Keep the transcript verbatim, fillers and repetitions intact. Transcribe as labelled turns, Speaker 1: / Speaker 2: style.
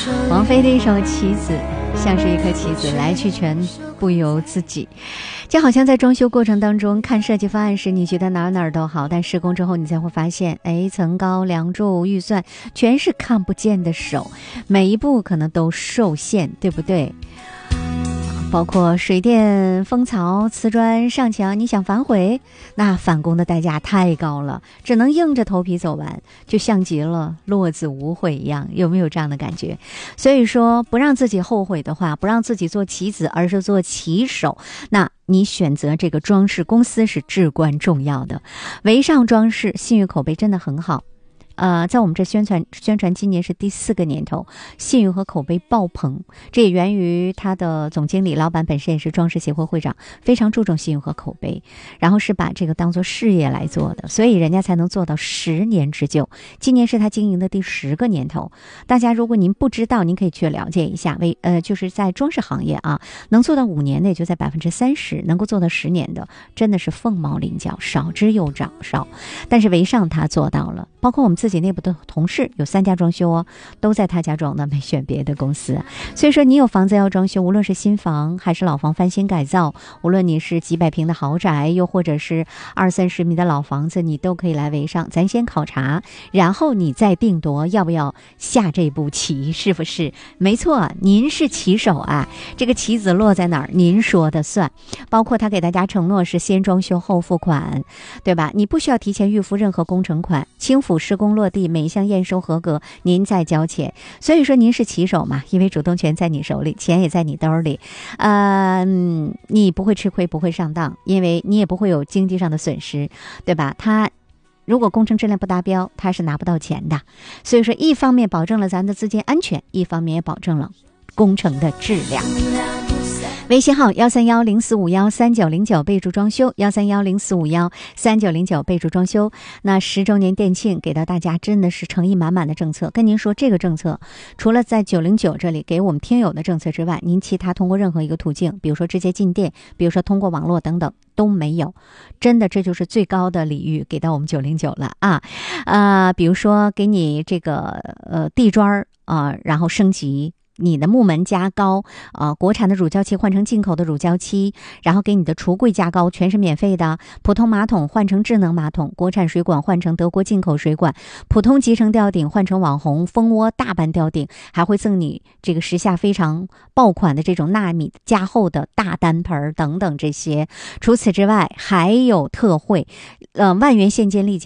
Speaker 1: 王菲的一首《棋子》，像是一颗棋子，来去全不由自己。就好像在装修过程当中看设计方案时，你觉得哪哪都好，但施工之后你才会发现，哎，层高、梁柱、预算全是看不见的手，每一步可能都受限，对不对？包括水电、封槽、瓷砖、上墙，你想反悔，那返工的代价太高了，只能硬着头皮走完，就像极了落子无悔一样，有没有这样的感觉？所以说，不让自己后悔的话，不让自己做棋子，而是做棋手，那你选择这个装饰公司是至关重要的。维尚装饰信誉口碑真的很好。呃，在我们这宣传宣传今年是第四个年头，信誉和口碑爆棚，这也源于他的总经理老板本身也是装饰协会会长，非常注重信誉和口碑，然后是把这个当做事业来做的，所以人家才能做到十年之久。今年是他经营的第十个年头。大家如果您不知道，您可以去了解一下，为呃就是在装饰行业啊，能做到五年的也就在百分之三十，能够做到十年的真的是凤毛麟角，少之又少少。但是维尚他做到了，包括我们自己自己内部的同事有三家装修哦，都在他家装的，没选别的公司。所以说你有房子要装修，无论是新房还是老房翻新改造，无论你是几百平的豪宅，又或者是二三十米的老房子，你都可以来维尚。咱先考察，然后你再定夺要不要下这步棋，是不是？没错，您是棋手啊，这个棋子落在哪儿，您说的算。包括他给大家承诺是先装修后付款，对吧？你不需要提前预付任何工程款，轻辅施工落地，每一项验收合格，您再交钱。所以说您是棋手嘛，因为主动权在你手里，钱也在你兜里，呃，你不会吃亏，不会上当，因为你也不会有经济上的损失，对吧？他如果工程质量不达标，他是拿不到钱的。所以说一方面保证了咱的资金安全，一方面也保证了工程的质量。微信号幺三幺零四五幺三九零九，备注装修，幺三幺零四五幺三九零九，备注装修。那十周年店庆给到大家真的是诚意满满的政策。跟您说，这个政策除了在九零九这里给我们听友的政策之外，您其他通过任何一个途径，比如说直接进店，比如说通过网络等等都没有。真的，这就是最高的礼遇给到我们九零九了啊！呃，比如说给你这个呃地砖啊、呃，然后升级。你的木门加高，呃，国产的乳胶漆换成进口的乳胶漆，然后给你的橱柜加高，全是免费的。普通马桶换成智能马桶，国产水管换成德国进口水管，普通集成吊顶换成网红蜂窝大班吊顶，还会赠你这个时下非常爆款的这种纳米加厚的大单盆等等这些。除此之外，还有特惠，呃，万元现金立减。